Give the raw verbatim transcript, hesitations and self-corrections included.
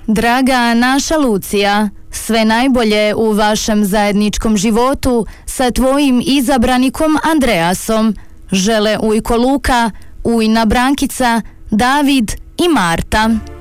Draga naša Lucija, sve najbolje u vašem zajedničkom životu sa tvojim izabranikom Andreasom. Žele ujko Luka, ujna Brankica, David i Marta.